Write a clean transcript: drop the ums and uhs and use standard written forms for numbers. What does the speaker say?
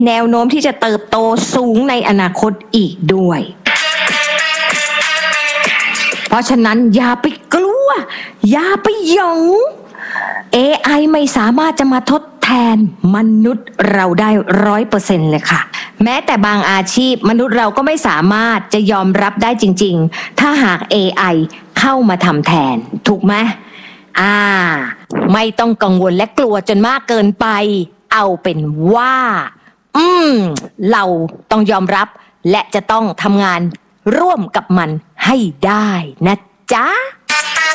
แนวโน้มที่จะเติบโตสูงในอนาคตอีกด้วยเพราะฉะนั้นอย่าไปกลัวอย่าไปหยอง AI ไม่สามารถจะมาทดแทนมนุษย์เราได้ 100% เลยค่ะแม้แต่บางอาชีพมนุษย์เราก็ไม่สามารถจะยอมรับได้จริงๆถ้าหาก AI เข้ามาทำแทนถูกไหมไม่ต้องกังวลและกลัวจนมากเกินไปเอาเป็นว่าเราต้องยอมรับและจะต้องทำงานร่วมกับมันให้ได้นะจ๊ะ